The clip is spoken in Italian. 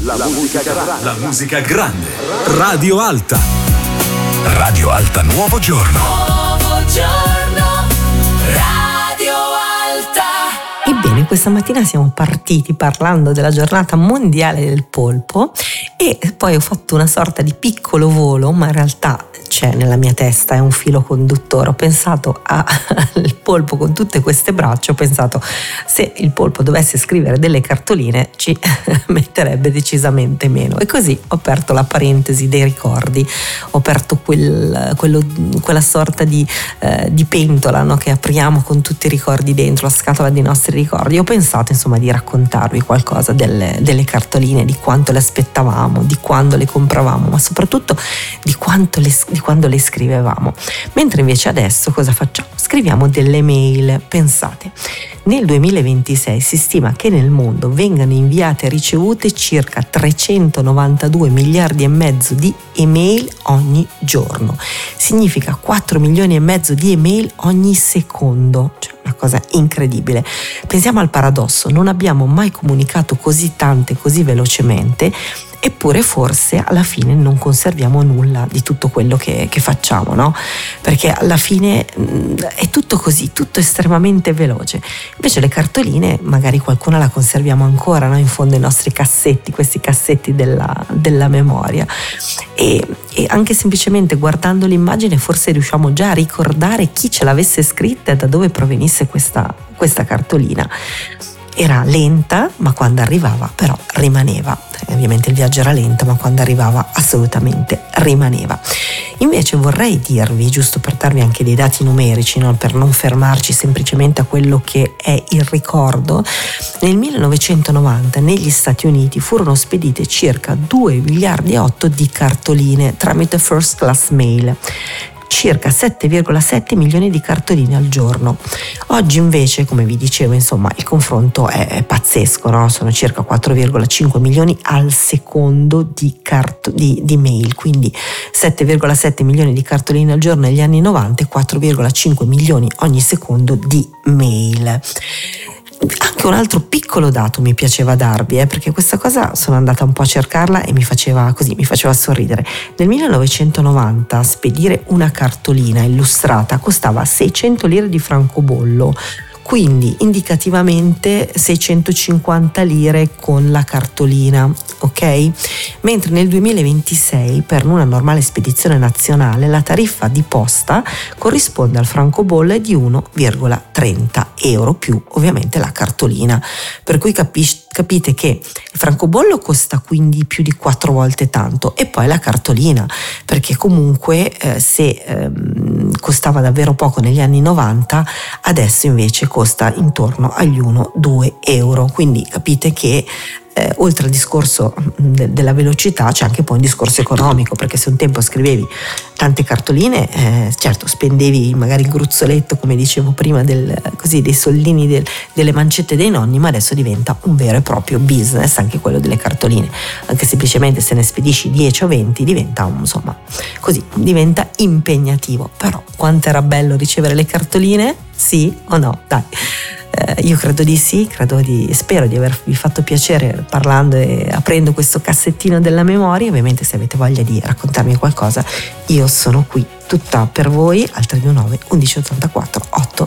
La musica grande. Radio Alta. Radio Alta Nuovo Giorno. Nuovo giorno. Radio Alta. Ebbene, questa mattina siamo partiti parlando della giornata mondiale del polpo e poi ho fatto una sorta di piccolo volo, ma in realtà c'è nella mia testa, è un filo conduttore. Ho pensato al polpo con tutte queste braccia, ho pensato se il polpo dovesse scrivere delle cartoline ci metterebbe decisamente meno, e così ho aperto la parentesi dei ricordi, ho aperto quella sorta di pentola, no, che apriamo con tutti i ricordi dentro, la scatola dei nostri ricordi. Ho pensato insomma di raccontarvi qualcosa delle cartoline, di quanto le aspettavamo, di quando le compravamo, ma soprattutto di quando le scrivevamo. Mentre invece adesso cosa facciamo? Scriviamo delle mail. Pensate, nel 2026 si stima che nel mondo vengano inviate e ricevute circa 392 miliardi e mezzo di email ogni giorno. Significa 4 milioni e mezzo di email ogni secondo, cioè una cosa incredibile. Pensiamo al paradosso: non abbiamo mai comunicato così tante, così velocemente, eppure forse alla fine non conserviamo nulla di tutto quello che facciamo, no? Perché alla fine è tutto così, tutto estremamente veloce. Invece le cartoline magari qualcuna la conserviamo ancora, no? In fondo ai nostri cassetti, questi cassetti della memoria, e anche semplicemente guardando l'immagine forse riusciamo già a ricordare chi ce l'avesse scritta e da dove provenisse questa cartolina. Era lenta, ma quando arrivava però rimaneva. Ovviamente il viaggio era lento, ma quando arrivava assolutamente rimaneva. Invece vorrei dirvi, giusto per darvi anche dei dati numerici, no? Per non fermarci semplicemente a quello che è il ricordo, nel 1990 negli Stati Uniti furono spedite circa 2 miliardi e 8 di cartoline tramite first class mail, circa 7,7 milioni di cartoline al giorno. Oggi invece, come vi dicevo, insomma, il confronto è pazzesco, no? Sono circa 4,5 milioni al secondo di mail, quindi 7,7 milioni di cartoline al giorno negli anni 90 e 4,5 milioni ogni secondo di mail. Anche un altro piccolo dato mi piaceva darvi, perché questa cosa sono andata un po' a cercarla e mi faceva sorridere. Nel 1990 spedire una cartolina illustrata costava 600 lire di francobollo, quindi indicativamente 650 lire con la cartolina, ok? Mentre nel 2026 per una normale spedizione nazionale la tariffa di posta corrisponde al francobollo di 1,30 euro più ovviamente la cartolina, per cui capite che il francobollo costa quindi più di 4 volte tanto, e poi la cartolina, perché comunque se costava davvero poco negli anni 90, adesso invece costa intorno agli 1-2 euro, quindi capite che oltre al discorso della velocità c'è anche poi un discorso economico, perché se un tempo scrivevi tante cartoline, certo spendevi magari il gruzzoletto, come dicevo prima, dei soldini delle mancette dei nonni, ma adesso diventa un vero e proprio business anche quello delle cartoline. Anche semplicemente se ne spedisci 10 o 20 diventa diventa impegnativo. Però quanto era bello ricevere le cartoline, sì o no? Dai. Io credo di sì, spero di avervi fatto piacere parlando e aprendo questo cassettino della memoria. Ovviamente se avete voglia di raccontarmi qualcosa, io sono qui tutta per voi al 329 1184 8